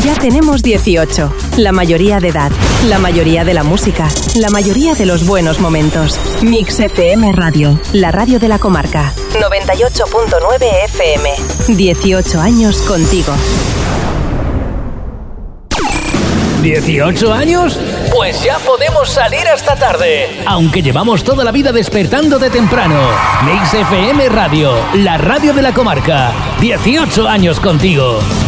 Ya tenemos 18. La mayoría de edad, la mayoría de la música, la mayoría de los buenos momentos. Mix FM Radio, la radio de la comarca. 98.9 FM. 18 años contigo. ¿18 años? Pues ya podemos salir esta tarde. Aunque llevamos toda la vida despertando de temprano. Mix FM Radio, la radio de la comarca. 18 años contigo.